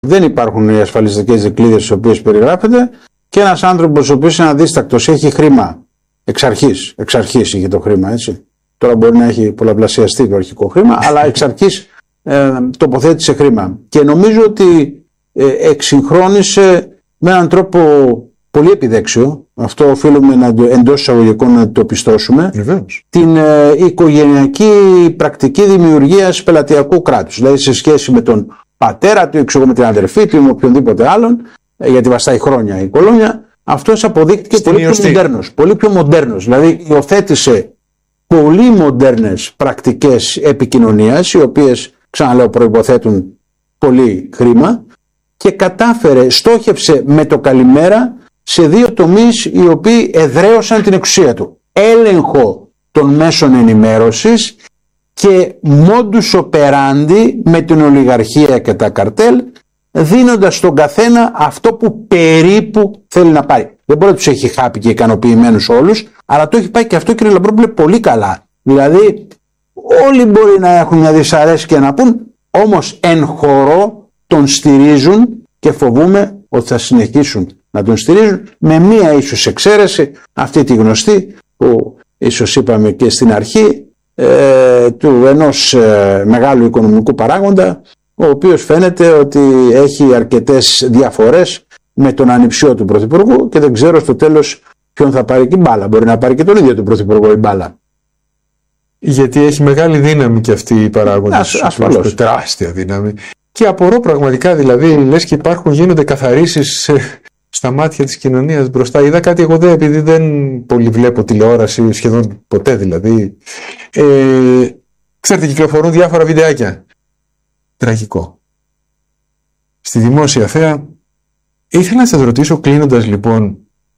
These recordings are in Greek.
δεν υπάρχουν οι ασφαλιστικές δικλείδες στις οποίες περιγράφεται, και ένας άνθρωπος ο οποίος είναι αδίστακτος, έχει χρήμα εξ αρχής είχε το χρήμα, έτσι. Τώρα μπορεί να έχει πολλαπλασιαστεί το αρχικό χρήμα, αλλά εξ αρχής τοποθέτησε χρήμα. Και νομίζω ότι εξυγχρόνισε με έναν τρόπο πολύ επιδέξιο, αυτό οφείλουμε εντός εισαγωγικών να το πιστώσουμε, την οικογενειακή πρακτική δημιουργίας πελατειακού κράτους. Δηλαδή σε σχέση με τον πατέρα του, με την αδερφή του ή με οποιονδήποτε άλλον, γιατί βαστάει χρόνια η κολόνια, αυτός αποδείχτηκε πολύ πιο μοντέρνος. Δηλαδή υιοθέτησε πολύ μοντέρνες πρακτικές επικοινωνίας, οι οποίες, ξαναλέω, προϋποθέτουν πολύ χρήμα, και στόχευσε με το καλημέρα σε δύο τομείς οι οποίοι εδραίωσαν την εξουσία του. Έλεγχο των μέσων ενημέρωσης και modus operandi με την ολιγαρχία και τα καρτέλ, δίνοντας στον καθένα αυτό που περίπου θέλει να πάρει. Δεν μπορεί να τους έχει χάπει και ικανοποιημένους όλους, αλλά το έχει πάει και αυτό, κύριε Λαμπρόπουλε, πολύ καλά. Δηλαδή όλοι μπορεί να έχουν μια δυσαρέσκεια να πούν, όμως εν χορό τον στηρίζουν και φοβούμε ότι θα συνεχίσουν να τον στηρίζουν, με μία ίσως εξαίρεση, αυτή τη γνωστή που ίσως είπαμε και στην αρχή, του ενός μεγάλου οικονομικού παράγοντα, ο οποίος φαίνεται ότι έχει αρκετές διαφορές με τον ανιψιό του Πρωθυπουργού και δεν ξέρω στο τέλος ποιον θα πάρει και η μπάλα. Μπορεί να πάρει και τον ίδιο του Πρωθυπουργό η μπάλα. Γιατί έχει μεγάλη δύναμη και αυτή η παράγοντες. Ασφαλώς. Τεράστια δύναμη. Και απορώ πραγματικά, δηλαδή, λες και γίνονται καθαρίσεις στα μάτια της κοινωνίας μπροστά. Είδα κάτι εγώ επειδή δεν πολύ βλέπω τηλεόραση, σχεδόν ποτέ δηλαδή. Ξέρετε, κυκλοφορούν διάφορα βιντεάκια. Τραγικό. Στη δημόσια θέα. Ήθελα να σας ρωτήσω, κλείνοντας λοιπόν,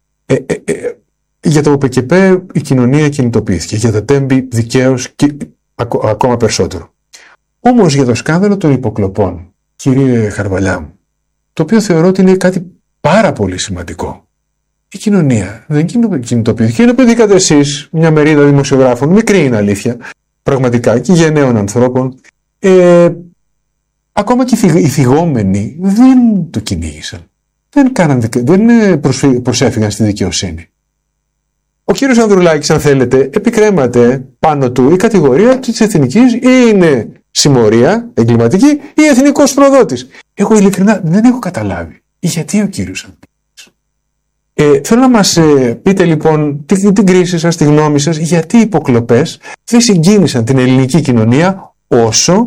για το ΟΠΕΚΕΠΕ η κοινωνία κινητοποιήθηκε, για τα τέμπη δικαίως και ακόμα περισσότερο. Όμως για το σκάνδαλο των υποκλοπών, κύριε Χαρβαλιά μου, το οποίο θεωρώ ότι είναι κάτι πάρα πολύ σημαντικό. Η κοινωνία δεν κινητοποιήθηκε. Είναι που δίκατε εσείς, μια μερίδα δημοσιογράφων, μικρή είναι αλήθεια, πραγματικά, και γενναίων ανθρώπων, ακόμα και οι θυγόμενοι δεν το κυνήγησαν. Δεν προσέφηγαν στη δικαιοσύνη. Ο κύριος Ανδρουλάκης, αν θέλετε, επικρέμαται πάνω του η κατηγορία της εθνικής, ή είναι συμμορία εγκληματική ή εθνικός προδότης. Εγώ ειλικρινά δεν έχω καταλάβει γιατί ο κύριος Ανδρουλάκης. Θέλω να μας πείτε λοιπόν την κρίση σας, τη γνώμη σας, γιατί οι υποκλοπές δεν συγκίνησαν την ελληνική κοινωνία όσο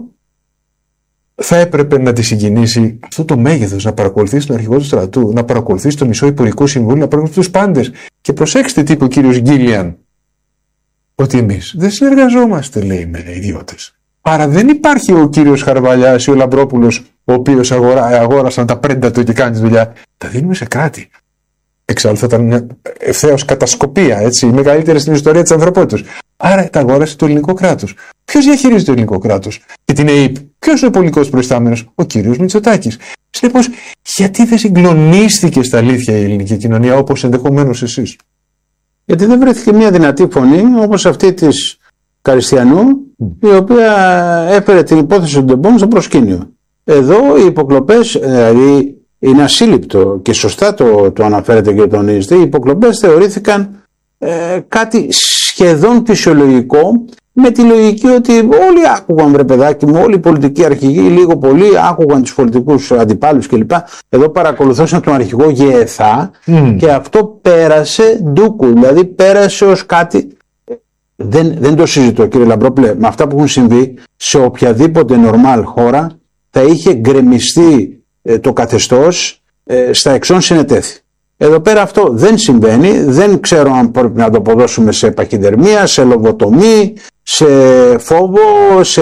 θα έπρεπε να τη συγκινήσει αυτό το μέγεθος, να παρακολουθήσει τον αρχηγό του στρατού, να παρακολουθήσει το μισό Υπουργικό Συμβούλιο, να παρακολουθήσει τους πάντες. Και προσέξτε τι είπε ο κύριος Γκίλιαν, ότι εμείς δεν συνεργαζόμαστε, λέει, με ιδιώτες. Άρα δεν υπάρχει ο κύριος Χαρβαλιάς ή ο Λαμπρόπουλος, ο οποίος αγόρασαν τα πρέντα του και κάνει τη δουλειά. Τα δίνουμε σε κράτη. Εξάλλου θα ήταν μια ευθέως κατασκοπία, έτσι, η μεγαλύτερη στην ιστορία της ανθρωπότητας. Άρα τα αγόρασε το ελληνικό κράτος. Ποιος διαχειρίζει το ελληνικό κράτος και την ΕΕΠ? Ποιος είναι ο πολιτικός προϊστάμενος? Ο κύριος Μητσοτάκης. Συνεπώς, γιατί δεν συγκλονίστηκε στα αλήθεια η ελληνική κοινωνία όπως ενδεχομένως εσείς? Γιατί δεν βρέθηκε μια δυνατή φωνή όπως αυτή της Καριστιανού, η οποία έφερε την υπόθεση του Ντεμπόν στο προσκήνιο. Εδώ οι υποκλοπές, δηλαδή είναι ασύλληπτο και σωστά το αναφέρετε και το τονίζετε, οι υποκλοπές θεωρήθηκαν κάτι σχεδόν φυσιολογικό, με τη λογική ότι όλοι άκουγαν, βρε παιδάκι μου, όλοι οι πολιτικοί αρχηγοί λίγο πολύ άκουγαν τους πολιτικούς αντιπάλους κλπ. Εδώ παρακολουθούσαν τον αρχηγό ΓΕΘΑ και αυτό πέρασε ντούκου, δηλαδή πέρασε ως κάτι. Δεν το συζητώ, κύριε Λαμπρόπουλε, με αυτά που έχουν συμβεί σε οποιαδήποτε νορμάλ χώρα θα είχε γκρεμιστεί το καθεστώς στα εξών συνετέθη. Εδώ πέρα αυτό δεν συμβαίνει, δεν ξέρω αν πρέπει να το αποδώσουμε σε παχυδερμία, σε λογοτομή, σε φόβο, σε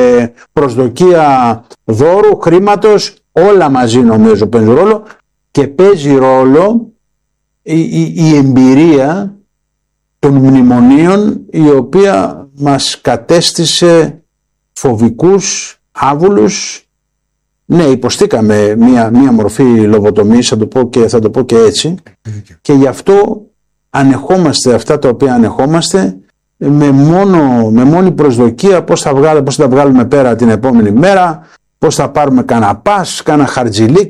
προσδοκία δώρου, χρήματος, όλα μαζί νομίζω παίζουν ρόλο, και παίζει ρόλο η εμπειρία των μνημονίων, η οποία μας κατέστησε φοβικούς, άβουλους. Ναι, υποστήκαμε μία μορφή λογοτομής, θα το πω και έτσι, και γι' αυτό ανεχόμαστε αυτά τα οποία ανεχόμαστε, με μόνη προσδοκία πώς θα τα βγάλουμε πέρα την επόμενη μέρα, πώς θα πάρουμε κανένα πας, κανένα χαρτζιλίκι,